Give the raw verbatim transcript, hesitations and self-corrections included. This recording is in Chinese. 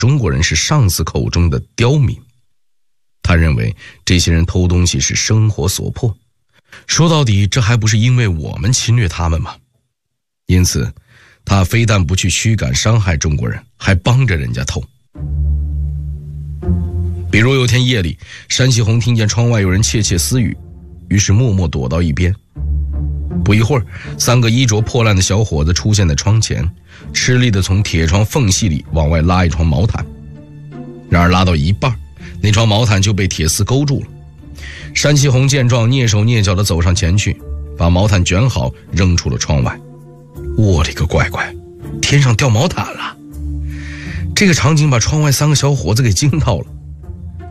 中国人是上司口中的刁民。他认为这些人偷东西是生活所迫，说到底这还不是因为我们侵略他们吗？因此他非但不去驱赶伤害中国人，还帮着人家偷。比如有天夜里，山西红听见窗外有人窃窃私语，于是默默躲到一边。不一会儿，三个衣着破烂的小伙子出现在窗前，吃力地从铁窗缝隙里往外拉一床毛毯。然而拉到一半，那床毛毯就被铁丝勾住了。山西红见状，蹑手蹑脚地走上前去，把毛毯卷好扔出了窗外。我的个乖乖，天上掉毛毯了！这个场景把窗外三个小伙子给惊到了。